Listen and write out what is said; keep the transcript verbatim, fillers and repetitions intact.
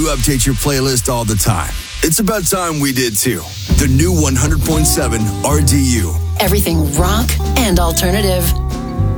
update your playlist all the time. It's about time we did too. The new one hundred point seven R D U. Everything rock and alternative.